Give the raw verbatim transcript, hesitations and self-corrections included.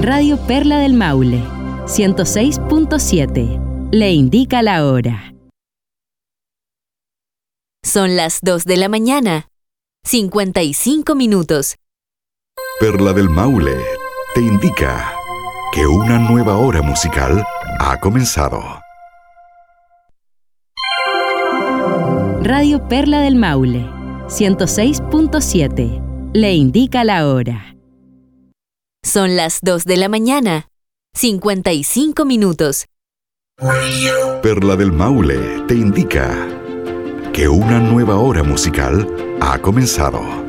Radio Perla del Maule, ciento seis punto siete. Le indica la hora. Son las dos de la mañana, cincuenta y cinco minutos. Perla del Maule te indica que una nueva hora musical ha comenzado. Radio Perla del Maule, ciento seis punto siete. Le indica la hora. Son las dos de la mañana, cincuenta y cinco minutos. Perla del Maule te indica que una nueva hora musical ha comenzado.